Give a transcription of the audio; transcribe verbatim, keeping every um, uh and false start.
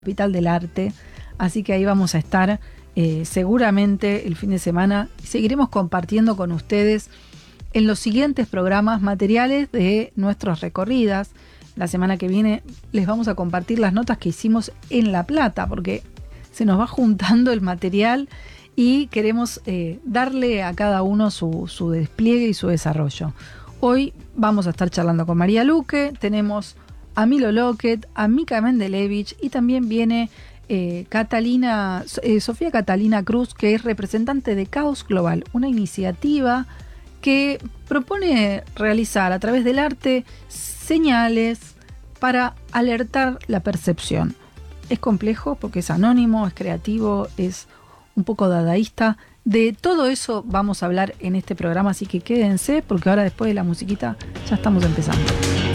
Capital del Arte, así que ahí vamos a estar eh, seguramente el fin de semana. Seguiremos compartiendo con ustedes en los siguientes programas materiales de nuestras recorridas. La semana que viene les vamos a compartir las notas que hicimos en La Plata, porque se nos va juntando el material y queremos eh, darle a cada uno su, su despliegue y su desarrollo. Hoy vamos a estar charlando con María Luque, tenemos a Milo Lockett, a Mica Mendelevich y también viene eh, Catalina, eh, Sofía Catalina Cruz, que es representante de Caos Global, una iniciativa que propone realizar a través del arte señales para alertar la percepción. Es complejo porque es anónimo, es creativo, es un poco dadaísta. De todo eso vamos a hablar en este programa, así que quédense porque ahora después de la musiquita ya estamos empezando.